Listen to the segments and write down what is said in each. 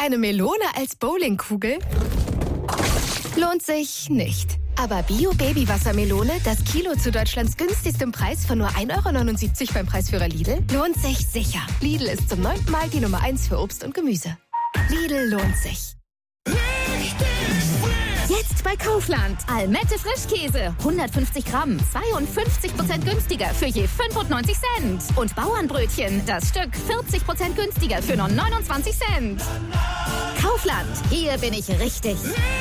Eine Melone als Bowlingkugel? Lohnt sich nicht. Aber Bio-Baby-Wassermelone, das Kilo zu Deutschlands günstigstem Preis von nur 1,79 € beim Preisführer Lidl, lohnt sich sicher. Lidl ist zum 9. Mal die Nummer 1 für Obst und Gemüse. Lidl lohnt sich. Jetzt bei Kaufland. Almette Frischkäse. 150 Gramm. 52% günstiger für je 95 Cent. Und Bauernbrötchen. Das Stück 40% günstiger für nur 29 Cent. Kaufland. Hier bin ich richtig.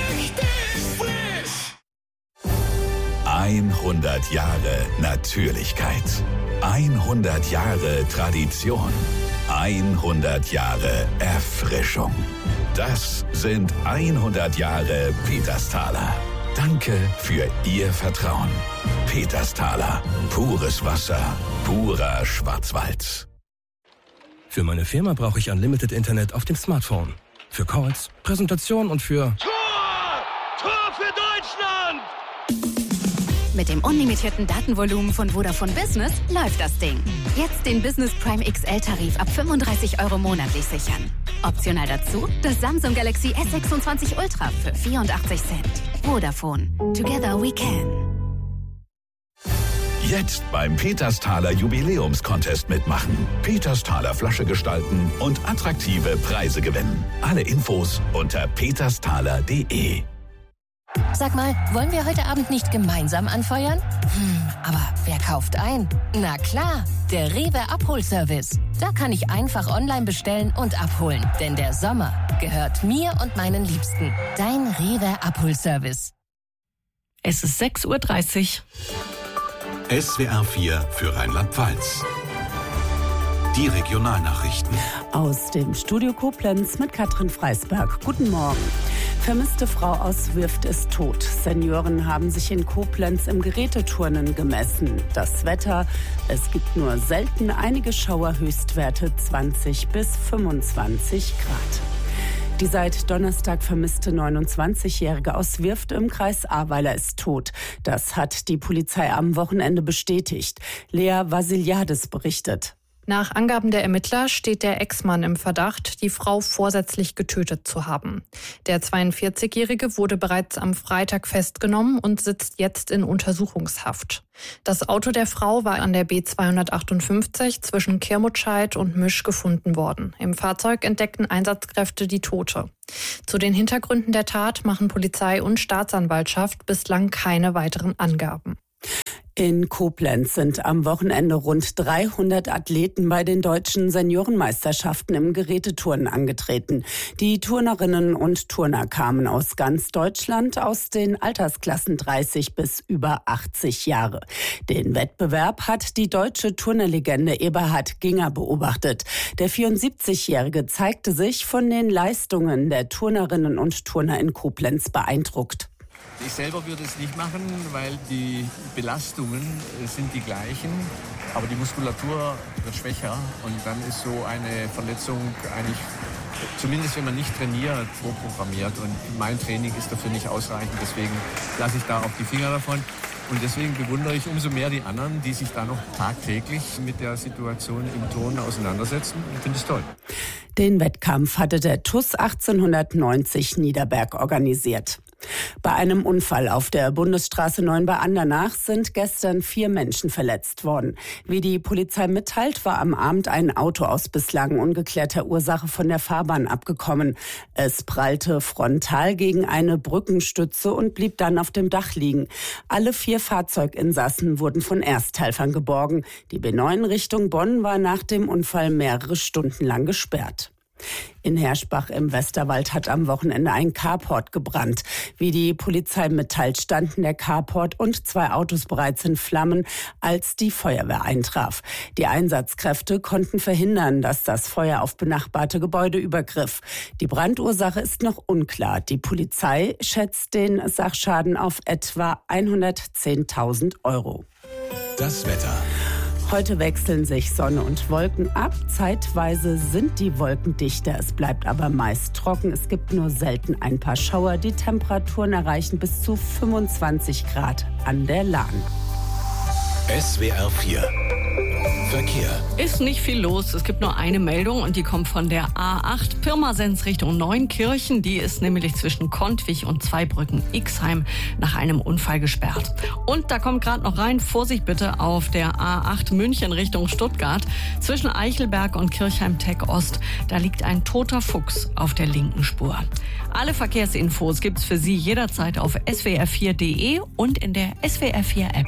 100 Jahre Natürlichkeit. 100 Jahre Tradition. 100 Jahre Erfrischung. Das sind 100 Jahre Petersthaler. Danke für Ihr Vertrauen. Petersthaler. Pures Wasser. Purer Schwarzwald. Für meine Firma brauche ich Unlimited Internet auf dem Smartphone. Für Calls, Präsentation und für... Tor für Deutschland! Mit dem unlimitierten Datenvolumen von Vodafone Business läuft das Ding. Jetzt den Business Prime XL-Tarif ab 35 € monatlich sichern. Optional dazu das Samsung Galaxy S26 Ultra für 84 Cent. Vodafone. Together we can. Jetzt beim Petersthaler Jubiläumscontest mitmachen. Petersthaler Flasche gestalten und attraktive Preise gewinnen. Alle Infos unter petersthaler.de. Sag mal, wollen wir heute Abend nicht gemeinsam anfeuern? Aber wer kauft ein? Na klar, der Rewe Abholservice. Da kann ich einfach online bestellen und abholen. Denn der Sommer gehört mir und meinen Liebsten. Dein Rewe Abholservice. Es ist 6:30 Uhr. SWR 4 für Rheinland-Pfalz. Die Regionalnachrichten. Aus dem Studio Koblenz mit Katrin Freisberg. Guten Morgen. Vermisste Frau aus Wirft ist tot. Senioren haben sich in Koblenz im Geräteturnen gemessen. Das Wetter, es gibt nur selten einige Schauer, Höchstwerte 20 bis 25 Grad. Die seit Donnerstag vermisste 29-Jährige aus Wirft im Kreis Ahrweiler ist tot. Das hat die Polizei am Wochenende bestätigt. Lea Vasiliades berichtet. Nach Angaben der Ermittler steht der Ex-Mann im Verdacht, die Frau vorsätzlich getötet zu haben. Der 42-Jährige wurde bereits am Freitag festgenommen und sitzt jetzt in Untersuchungshaft. Das Auto der Frau war an der B258 zwischen Kirmutscheid und Misch gefunden worden. Im Fahrzeug entdeckten Einsatzkräfte die Tote. Zu den Hintergründen der Tat machen Polizei und Staatsanwaltschaft bislang keine weiteren Angaben. In Koblenz sind am Wochenende rund 300 Athleten bei den deutschen Seniorenmeisterschaften im Geräteturnen angetreten. Die Turnerinnen und Turner kamen aus ganz Deutschland, aus den Altersklassen 30 bis über 80 Jahre. Den Wettbewerb hat die deutsche Turnerlegende Eberhard Ginger beobachtet. Der 74-Jährige zeigte sich von den Leistungen der Turnerinnen und Turner in Koblenz beeindruckt. Ich selber würde es nicht machen, weil die Belastungen sind die gleichen, aber die Muskulatur wird schwächer und dann ist so eine Verletzung eigentlich, zumindest wenn man nicht trainiert, vorprogrammiert und mein Training ist dafür nicht ausreichend, deswegen lasse ich da auch die Finger davon. Und deswegen bewundere ich umso mehr die anderen, die sich da noch tagtäglich mit der Situation im Turnen auseinandersetzen. Ich finde es toll. Den Wettkampf hatte der TuS 1890 Niederberg organisiert. Bei einem Unfall auf der Bundesstraße 9 bei Andernach sind gestern 4 Menschen verletzt worden. Wie die Polizei mitteilt, war am Abend ein Auto aus bislang ungeklärter Ursache von der Fahrbahn abgekommen. Es prallte frontal gegen eine Brückenstütze und blieb dann auf dem Dach liegen. Alle 4 Fahrzeuginsassen wurden von Ersthelfern geborgen. Die B9 Richtung Bonn war nach dem Unfall mehrere Stunden lang gesperrt. In Herschbach im Westerwald hat am Wochenende ein Carport gebrannt. Wie die Polizei mitteilt, standen der Carport und 2 Autos bereits in Flammen, als die Feuerwehr eintraf. Die Einsatzkräfte konnten verhindern, dass das Feuer auf benachbarte Gebäude übergriff. Die Brandursache ist noch unklar. Die Polizei schätzt den Sachschaden auf etwa 110.000 €. Das Wetter. Heute wechseln sich Sonne und Wolken ab. Zeitweise sind die Wolken dichter. Es bleibt aber meist trocken. Es gibt nur selten ein paar Schauer. Die Temperaturen erreichen bis zu 25 Grad an der Lahn. SWR 4 Verkehr. Ist nicht viel los. Es gibt nur eine Meldung und die kommt von der A8 Pirmasens Richtung Neunkirchen. Die ist nämlich zwischen Kontwig und Zweibrücken-Ixheim nach einem Unfall gesperrt. Und da kommt gerade noch rein, Vorsicht bitte auf der A8 München Richtung Stuttgart. Zwischen Eichelberg und Kirchheim-Tech Ost, da liegt ein toter Fuchs auf der linken Spur. Alle Verkehrsinfos gibt's für Sie jederzeit auf swr4.de und in der SWR4-App.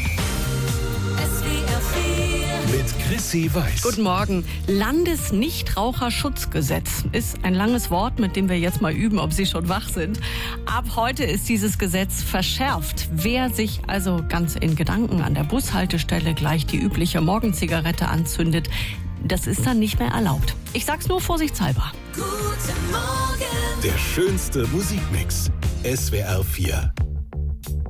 Mit Chrissy Weiß. Guten Morgen. Landesnichtraucherschutzgesetz ist ein langes Wort, mit dem wir jetzt mal üben, ob Sie schon wach sind. Ab heute ist dieses Gesetz verschärft. Wer sich also ganz in Gedanken an der Bushaltestelle gleich die übliche Morgenzigarette anzündet, das ist dann nicht mehr erlaubt. Ich sag's nur vorsichtshalber. Guten Morgen. Der schönste Musikmix. SWR4.